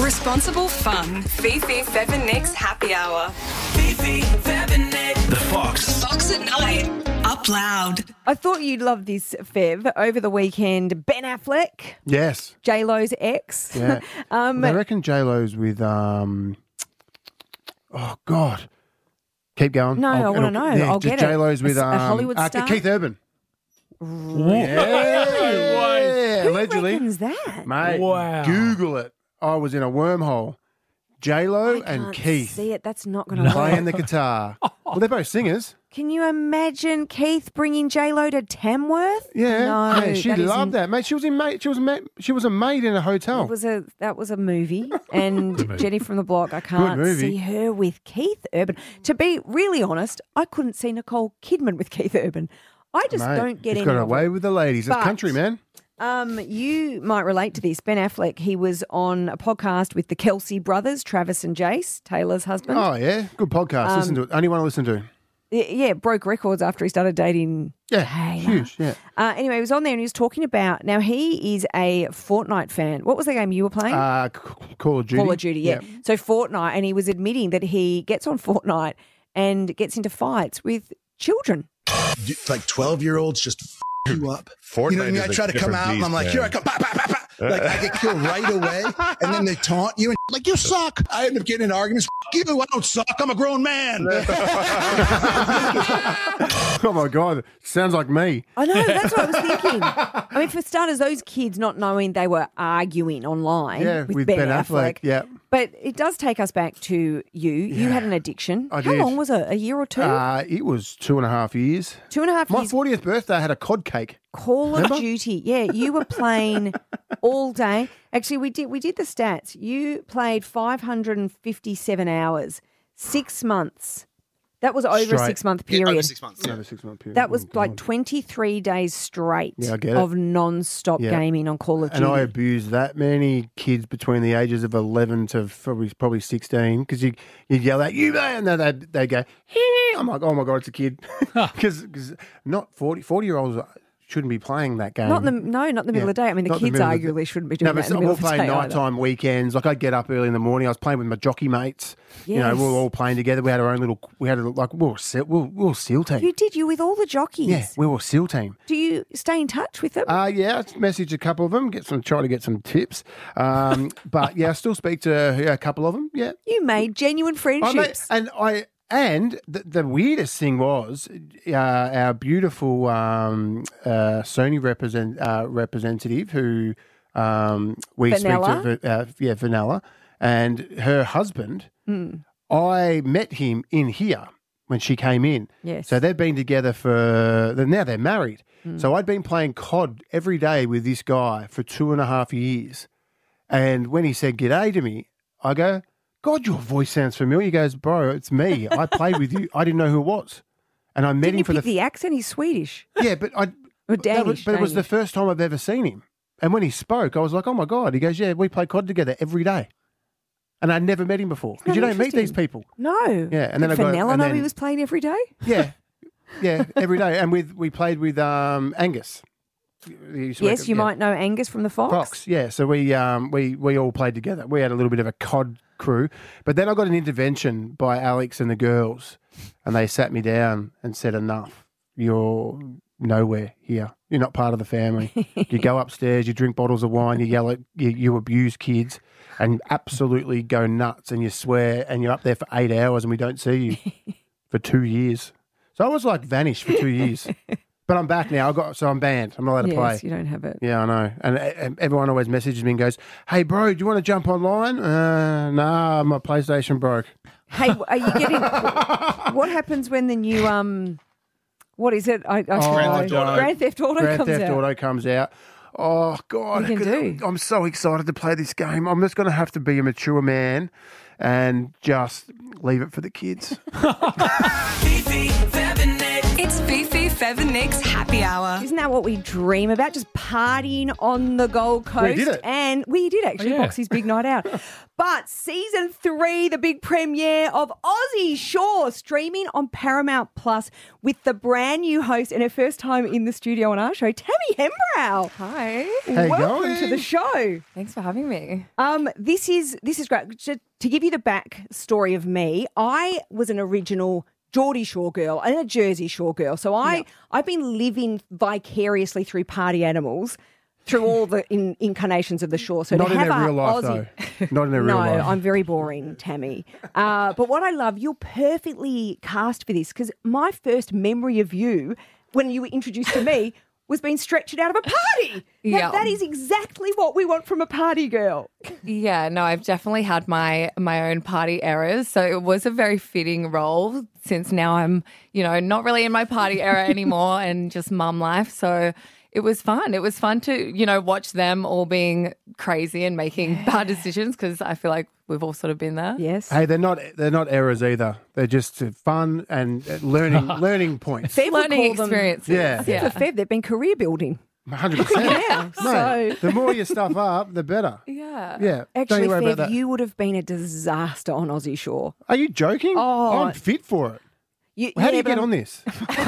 Responsible fun. Fifi, Fev and Nick's happy hour. Fifi, Fev and Nick. The Fox. Fox at Night. Up loud. I thought you'd love this, Fev. Over the weekend, Ben Affleck, Yes. J-Lo's ex. Yeah. I reckon J-Lo's with, oh, God. Keep going. No, I wanna know. I'll get it. J-Lo's with A Hollywood star? Keith Urban. way. Who Allegedly. reckons that? Mate, Wow. Google it. I was in a wormhole. J-Lo I and can't Keith see it. That's not going to playing work. the guitar. Well, they're both singers. Can you imagine Keith bringing J-Lo to Tamworth? Yeah. No, Yeah, she loved that. Mate, she was a maid in a hotel. That was a movie, and Jenny from the Block. I can't movie. see her with Keith Urban. To be really honest, I couldn't see Nicole Kidman with Keith Urban. I just Mate, don't get he's any got of away it. with the ladies. It's But- country, man. You might relate to this. Ben Affleck, he was on a podcast with the Kelsey brothers, Travis and Jace, Taylor's husband. Oh, yeah. Good podcast. Listen to it. Only one to listen to. Yeah, broke records after he started dating Yeah. Taylor. Huge, yeah. Anyway, he was on there and he was talking about, now he is a Fortnite fan. What was the game you were playing? Call of Duty. Call of Duty, yeah. So Fortnite, and he was admitting that he gets on Fortnite and gets into fights with children. Like 12-year-olds just you up. Fortnite You know what I mean? is I a try to come different out and I'm like, beast, here I man. come. Bah, bah, bah, bah. Like I get killed right away, and then they taunt you and like you suck. I end up getting in arguments. You, I don't suck. I'm a grown man. Oh, my God. Sounds like me. I know, that's what I was thinking. I mean, for starters, those kids not knowing they were arguing online Yeah, with Ben Affleck. Yeah. But it does take us back to you. You had an addiction. I How did. long was it? A year or two? It was 2.5 years. 2.5 My years. 40th birthday, I had a cod cake. Call of Duty. Yeah, you were playing all day. Actually, we did the stats. You played 557 hours, 6 months. That was over a Straight. 6 month period. Over 6 months. Another 6 month period. That was Oh, like God. 23 days straight Yeah, I get it. of non-stop Yeah. gaming on Call of Duty. And I abused that many kids between the ages of 11 to probably 16 because you yell out, you man, and they go, hee. I'm like, oh my God, it's a kid. Because not 40-year-olds shouldn't be playing that game. not in the middle of the day. I mean, the Not in kids middle of the- arguably shouldn't be doing that in the we're middle of the playing day either. nighttime weekends. Like I'd get up early in the morning. I was playing with my jockey mates. You know, Yes. we were all playing together. We had our own little. We were a SEAL team. You with all the jockeys. Yeah, we were a SEAL team. Do you stay in touch with them? Yeah, I messaged a couple of them, try to get some tips. But yeah, I still speak to a couple of them. Yeah, You made genuine friendships. And the weirdest thing was our beautiful Sony representative who we Vanilla? speak to, Vanilla, and her husband. I met him in here when she came in. Yes. So they've been together now they're married. So I'd been playing COD every day with this guy for 2.5 years. And when he said g'day to me, I go, God, your voice sounds familiar. He goes, bro, it's me. I played with you. I didn't know who it was. And I met Didn't him you for pick the accent? He's Swedish. Yeah, but Or Danish. it was the Danish. first time I've ever seen him. And when he spoke, I was like, oh my God. He goes, yeah, we play COD together every day. And I'd never met him before. Because you don't meet these people. No. Yeah, and then Did I got- Fenella and know then- he was playing every day? Yeah. Yeah, every day. And we played with Angus. He used to work Yes, at- you yeah. might know Angus from the Fox. Fox, yeah. So we all played together. We had a little bit of a COD crew. But then I got an intervention by Alex and the girls, and they sat me down and said, enough. You're nowhere here. You're not part of the family. You go upstairs, you drink bottles of wine, you yell at, you abuse kids and absolutely go nuts and you swear and you're up there for 8 hours and we don't see you for 2 years. So I was like vanished for 2 years. But I'm back now. So I'm banned. I'm not allowed to play. Yes, you don't have it. Yeah, I know. And everyone always messages me and goes, hey, bro, do you want to jump online? Nah, my PlayStation broke. Hey, are you getting... what happens when the new... what is it? Grand Theft Auto Grand comes Theft out. Auto comes out. Oh, God. What you can do? I'm so excited to play this game. I'm just going to have to be a mature man and just leave it for the kids. Fifi, Fev and Nick. It's Fifi, Fev and Nick's happy hour. Isn't that what we dream about? Just partying on the Gold Coast. We did it. And we did actually. Oh, yeah. Boxy's big night out. But season 3, the big premiere of Aussie Shore, streaming on Paramount Plus with the brand new host and her first time in the studio on our show, Tammy Hembrow. Hi. How you Welcome going? to the show. Thanks for having me. This is great. To give you the back story of me, I was an original Geordie Shore girl and a Jersey Shore girl. So I've been living vicariously through party animals through all the incarnations of the shore. So Not to in have their a real life, Aussie, though. Not in their real no, life. I'm very boring, Tammy. But what I love, you're perfectly cast for this because my first memory of you when you were introduced to me was being stretched out of a party. Yeah. That is exactly what we want from a party girl. Yeah, no, I've definitely had my own party eras. So it was a very fitting role since now I'm, not really in my party era anymore and just mum life. So it was fun. It was fun to, watch them all being crazy and making bad decisions because I feel like we've all sort of been there. Yes. Hey, they're not errors either. They're just fun and learning points. Fev would Learning call them- experiences. Yeah. For Fev, they've been career building. 100%. Yeah. So The more you stuff up, the better. Yeah. Yeah. Don't actually, you worry about Fev, that. you would have been a disaster on Aussie Shore. Are you joking? Oh. I'm fit for it. You, How do you but get I'm- on this?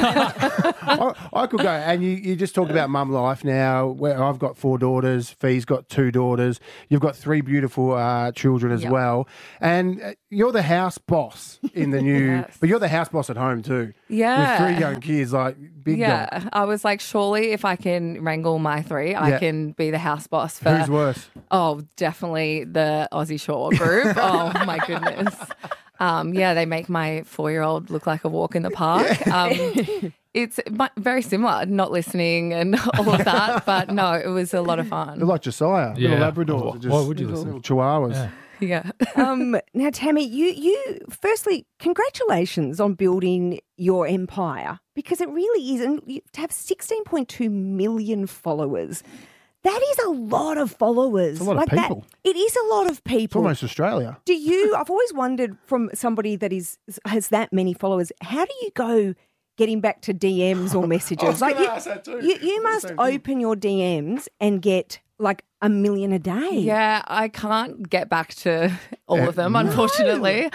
I could go. And you just talked about mum life now, where I've got 4 daughters. Fee's got 2 daughters. You've got 3 beautiful children as Yep. well. And you're the house boss in the new, Yes. but you're the house boss at home too. Yeah. With 3 young kids, like big Yeah, dog. I was like, surely if I can wrangle my 3, Yeah. I can be the house boss for. Who's worse? Oh, definitely the Aussie Shore group. Oh my goodness. They make my 4-year-old look like a walk in the park. It's very similar, not listening and all of that. But no, it was a lot of They're fun. like Josiah, Yeah. little Labradors. Why They're just would you listen? little Chihuahuas. Yeah. Yeah. Now, Tammy, you firstly, congratulations on building your empire because it really is. And to have 16.2 million followers, that is a lot of followers. It's a lot of people. It is a lot of It's people. almost Australia. I've always wondered from somebody that has that many followers, how do you go getting back to DMs or messages? gonna ask that too. You must Same thing. open your DMs and get like 1 million a day. Yeah, I can't get back to all of them, unfortunately.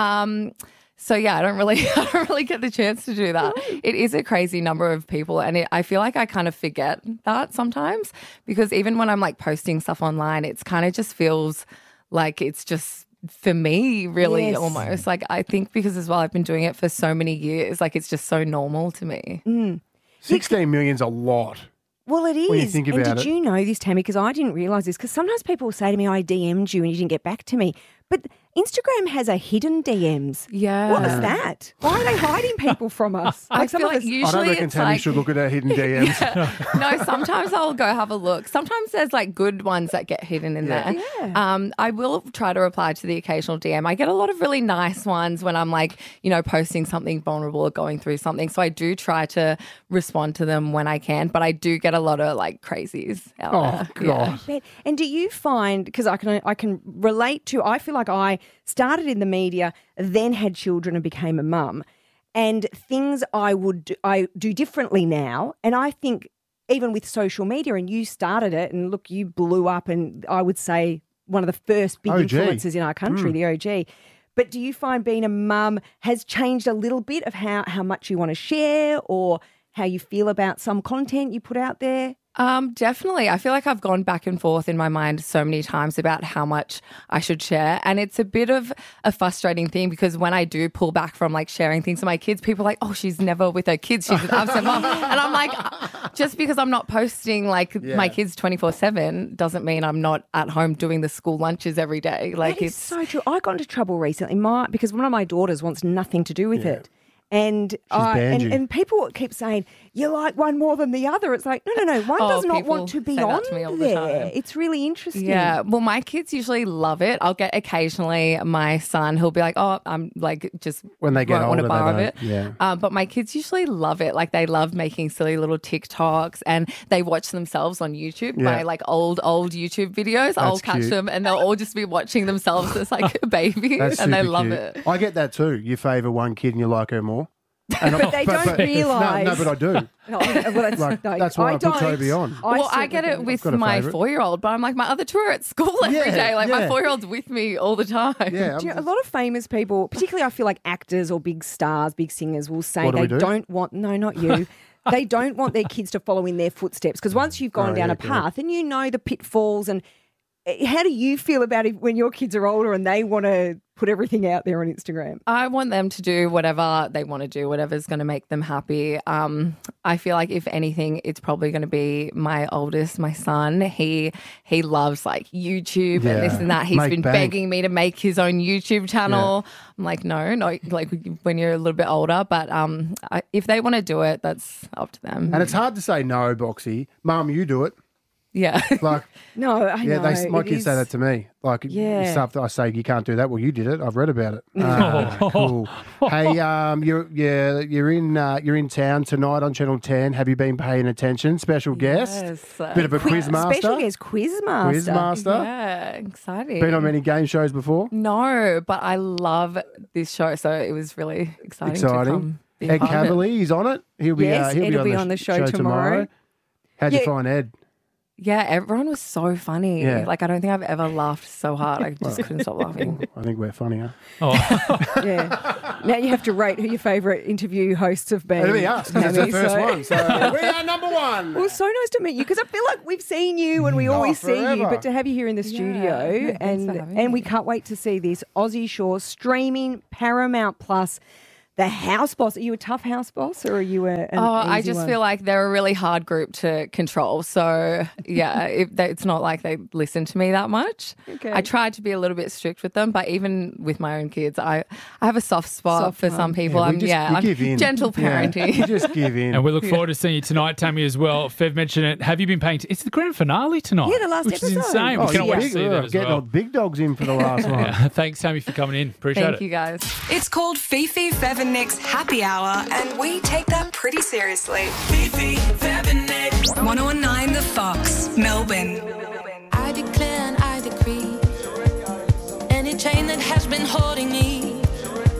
So yeah, I don't really get the chance to do that. It is a crazy number of people, and I feel like I kind of forget that sometimes because even when I'm like posting stuff online, it's kind of just feels like it's just for me, really, Yes. almost. Like I think because as well, I've been doing it for so many years, like it's just so normal to me. 16 million's a lot. Well, it is. When you think and about did it. you know this, Tammy? Because I didn't realise this. Because sometimes people will say to me, I DM'd you and you didn't get back to me. But Instagram has a hidden DMs. Yeah. What is that? Why are they hiding people from us? I some feel of like us- usually I don't reckon it's Tammy like, should look at her hidden DMs. No, sometimes I'll go have a look. Sometimes there's like good ones that get hidden in there. I will try to reply to the occasional DM. I get a lot of really nice ones when I'm like, posting something vulnerable or going through something. So I do try to respond to them when I can, but I do get a lot of like crazies out Oh, there. God. Bet. And do you find, because I can relate to, I feel like I started in the media, then had children and became a mum, and things I do differently now. And I think even with social media, and you started it, and look, you blew up, and I would say one of the first big OG. influences in our country, the OG. But do you find being a mum has changed a little bit of how much you want to share or how you feel about some content you put out there? Definitely. I feel like I've gone back and forth in my mind so many times about how much I should share. And it's a bit of a frustrating thing because when I do pull back from like sharing things to my kids, people are like, oh, she's never with her kids. She's an absent mom. And I'm like, just because I'm not posting like my kids 24/7 doesn't mean I'm not at home doing the school lunches every day. Like That is so true. I got into trouble recently because one of my daughters wants nothing to do with it. And banned you. and people keep saying, you like one more than the other. It's like, no. One does not people want to be say that on to me all the there. time. It's really interesting. Yeah. Well, my kids usually love it. I'll get occasionally my son, he'll be like, oh, I'm like just When they get won't want older, a bar of they it. don't. Yeah. But my kids usually love it. Like they love making silly little TikToks and they watch themselves on YouTube, Yeah. my like old YouTube videos. I'll That's catch cute. them and they'll all just be watching themselves as like a baby That's and they super love cute. it. I get that too. You favour one kid and you like her more. But they don't realise. No, but I do. No, well, That's why I put Toby on. I get it with got a my favourite. 4-year-old, but I'm like, my other two are at school every day. Like, my 4-year-old's with me all the time. Yeah, A lot of famous people, particularly I feel like actors or big stars, big singers, will say What do they we do? don't want, no, not you, they don't want their kids to follow in their footsteps. Because once you've gone down a path and you know the pitfalls, and how do you feel about it when your kids are older and they want to put everything out there on Instagram? I want them to do whatever they want to do, whatever's going to make them happy. I feel like if anything, it's probably going to be my oldest, my son. He loves like YouTube and this and that. He's Make been bank. begging me to make his own YouTube channel. I'm like, no, like when you're a little bit older. But if they want to do it, that's up to them. And it's hard to say no, Boxy. Mum, you do it. Yeah. Like, No, I know. my It kids is- say that to me. Like, stuff that I say, you can't do that. Well, you did it. I've read about it. Cool. Hey, you're in town tonight on Channel 10. Have you been paying attention? Special guest, Yes. bit of a quiz master. Special guest Quizmaster. Quizmaster. Yeah, exciting. Been on many game shows before. No, but I love this show, so it was really exciting. To come be Ed part of it. Cavalier, he's on it. He'll Yes, be Ed will be on the show tomorrow. How'd you Yeah. find Ed? Yeah, everyone was so funny. Yeah. Like, I don't think I've ever laughed so hard. I just couldn't stop laughing. I think we're funnier. Yeah. Now you have to rate who your favourite interview hosts have been. It'll be us because it's the Hammy, first so- one. So we are number one. Well, so nice to meet you because I feel like we've seen you and we always see you, forever. but to have you here in the studio Yeah, thanks for having and we me. can't wait to see this Aussie Shore streaming Paramount Plus. The house boss. Are you a tough house boss or are you an I easy just one? feel like they're a really hard group to control. So, yeah, it's not like they listen to me that much. Okay. I tried to be a little bit strict with them, but even with my own kids, I have a soft spot for some people. we I'm give in. gentle parenting. You just give in. And we look forward to seeing you tonight, Tammy, as well. Fev mentioned it. Have you been paying? It's the grand finale tonight. Yeah, the last which episode. is insane. We cannot wait to see that as getting well. all big dogs in for the last one. Yeah, thanks, Tammy, for coming in. Appreciate Thank it. you, guys. It's called Fifi, Fev and Nick's Happy Hour, and we take that pretty seriously. Fifi, Fev and Nick. 1019 The Fox, Melbourne. I declare and I decree any chain that has been holding